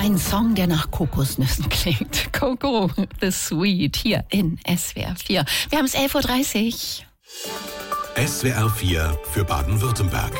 Ein Song, der nach Kokosnüssen klingt. Coco the Sweet hier in SWR 4. Wir haben es 11.30 Uhr. SWR 4 für Baden-Württemberg.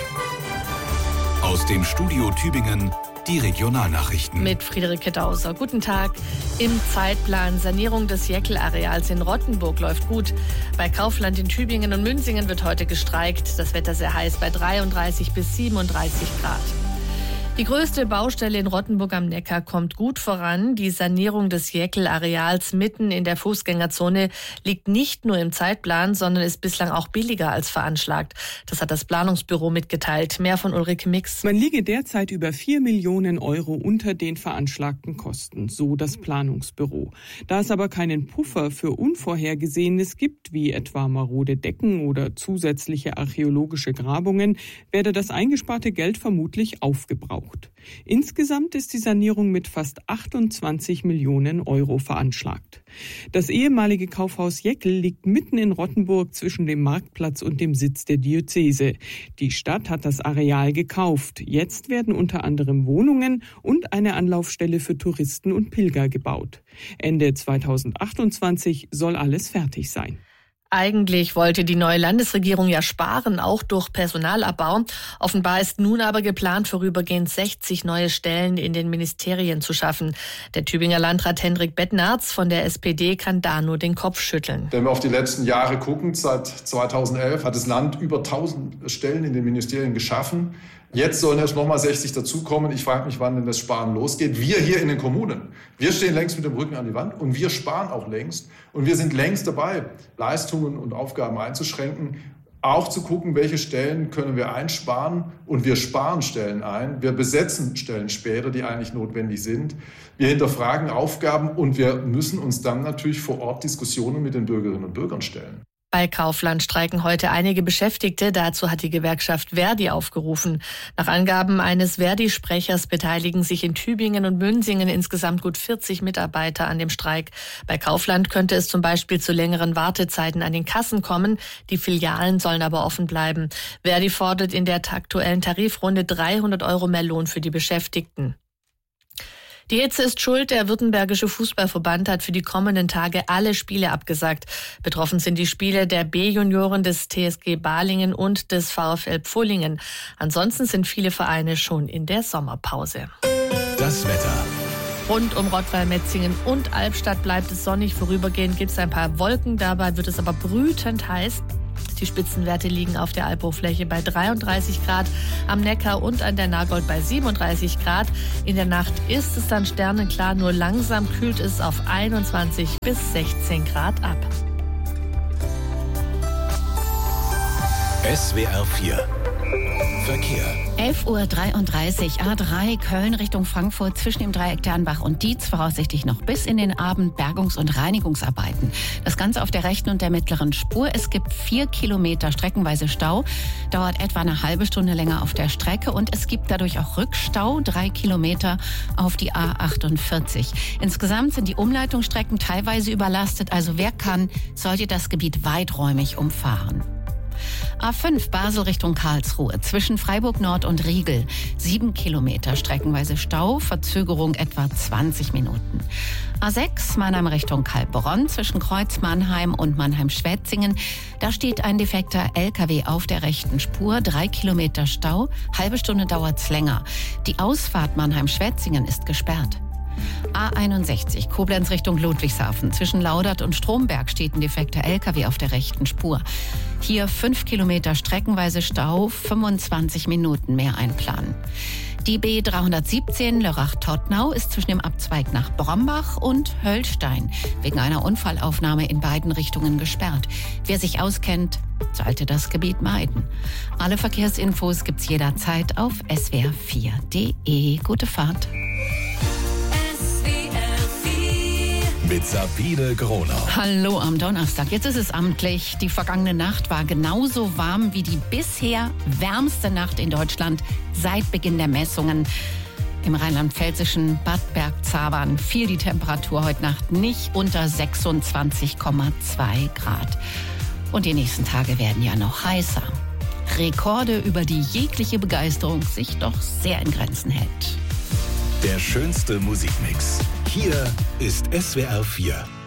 Aus dem Studio Tübingen die Regionalnachrichten. Mit Friederike Dauser. Guten Tag. Im Zeitplan Sanierung des Jäckl-Areals in Rottenburg läuft gut. Bei Kaufland in Tübingen und Münzingen wird heute gestreikt. Das Wetter sehr heiß bei 33 bis 37 Grad. Die größte Baustelle in Rottenburg am Neckar kommt gut voran. Die Sanierung des Jäckl-Areals mitten in der Fußgängerzone liegt nicht nur im Zeitplan, sondern ist bislang auch billiger als veranschlagt. Das hat das Planungsbüro mitgeteilt. Mehr von Ulrike Mix. Man liege derzeit über 4 Millionen Euro unter den veranschlagten Kosten, so das Planungsbüro. Da es aber keinen Puffer für Unvorhergesehenes gibt, wie etwa marode Decken oder zusätzliche archäologische Grabungen, werde das eingesparte Geld vermutlich aufgebraucht. Insgesamt ist die Sanierung mit fast 28 Millionen Euro veranschlagt. Das ehemalige Kaufhaus Jäckl liegt mitten in Rottenburg zwischen dem Marktplatz und dem Sitz der Diözese. Die Stadt hat das Areal gekauft. Jetzt werden unter anderem Wohnungen und eine Anlaufstelle für Touristen und Pilger gebaut. Ende 2028 soll alles fertig sein. Eigentlich wollte die neue Landesregierung ja sparen, auch durch Personalabbau. Offenbar ist nun aber geplant, vorübergehend 60 neue Stellen in den Ministerien zu schaffen. Der Tübinger Landrat Hendrik Bettnarz von der SPD kann da nur den Kopf schütteln. Wenn wir auf die letzten Jahre gucken, seit 2011 hat das Land über 1000 Stellen in den Ministerien geschaffen. Jetzt sollen erst nochmal 60 dazukommen. Ich frage mich, wann denn das Sparen losgeht. Wir hier in den Kommunen, wir stehen längst mit dem Rücken an die Wand und wir sparen auch längst. Und wir sind längst dabei, Leistungen und Aufgaben einzuschränken, auch zu gucken, welche Stellen können wir einsparen. Und wir sparen Stellen ein. Wir besetzen Stellen später, die eigentlich notwendig sind. Wir hinterfragen Aufgaben und wir müssen uns dann natürlich vor Ort Diskussionen mit den Bürgerinnen und Bürgern stellen. Bei Kaufland streiken heute einige Beschäftigte. Dazu hat die Gewerkschaft Verdi aufgerufen. Nach Angaben eines Verdi-Sprechers beteiligen sich in Tübingen und Münzingen insgesamt gut 40 Mitarbeiter an dem Streik. Bei Kaufland könnte es zum Beispiel zu längeren Wartezeiten an den Kassen kommen. Die Filialen sollen aber offen bleiben. Verdi fordert in der aktuellen Tarifrunde 300 Euro mehr Lohn für die Beschäftigten. Die Hitze ist schuld. Der Württembergische Fußballverband hat für die kommenden Tage alle Spiele abgesagt. Betroffen sind die Spiele der B-Junioren des TSG Balingen und des VfL Pfullingen. Ansonsten sind viele Vereine schon in der Sommerpause. Das Wetter. Rund um Rottweil-Metzingen und Albstadt bleibt es sonnig. Vorübergehend gibt es ein paar Wolken. Dabei wird es aber brütend heiß. Die Spitzenwerte liegen auf der Albhochfläche bei 33 Grad, am Neckar und an der Nagold bei 37 Grad. In der Nacht ist es dann sternenklar, nur langsam kühlt es auf 21 bis 16 Grad ab. SWR 4 Verkehr. 11.33 Uhr, A3 Köln Richtung Frankfurt zwischen dem Dreieck Dernbach und Dietz, voraussichtlich noch bis in den Abend Bergungs- und Reinigungsarbeiten. Das Ganze auf der rechten und der mittleren Spur. Es gibt 4 Kilometer streckenweise Stau, dauert etwa eine halbe Stunde länger auf der Strecke und es gibt dadurch auch Rückstau, 3 Kilometer auf die A48. Insgesamt sind die Umleitungsstrecken teilweise überlastet, also wer kann, sollte das Gebiet weiträumig umfahren. A5 Basel Richtung Karlsruhe zwischen Freiburg Nord und Riegel. 7 Kilometer streckenweise Stau, Verzögerung etwa 20 Minuten. A6 Mannheim Richtung Kaltbronn zwischen Kreuz Mannheim und Mannheim-Schwetzingen. Da steht ein defekter LKW auf der rechten Spur. 3 Kilometer Stau, halbe Stunde dauert's länger. Die Ausfahrt Mannheim-Schwetzingen ist gesperrt. A61 Koblenz Richtung Ludwigshafen. Zwischen Laudert und Stromberg steht ein defekter LKW auf der rechten Spur. Hier 5 Kilometer streckenweise Stau, 25 Minuten mehr einplanen. Die B317 Lörrach-Todtnau ist zwischen dem Abzweig nach Brombach und Höllstein wegen einer Unfallaufnahme in beiden Richtungen gesperrt. Wer sich auskennt, sollte das Gebiet meiden. Alle Verkehrsinfos gibt's jederzeit auf swr4.de. Gute Fahrt. Mit Sabine Gronau. Hallo am Donnerstag. Jetzt ist es amtlich. Die vergangene Nacht war genauso warm wie die bisher wärmste Nacht in Deutschland seit Beginn der Messungen. Im rheinland-pfälzischen Bad Bergzabern fiel die Temperatur heute Nacht nicht unter 26,2 Grad. Und die nächsten Tage werden ja noch heißer. Rekorde, über die jegliche Begeisterung sich doch sehr in Grenzen hält. Der schönste Musikmix. Hier ist SWR 4.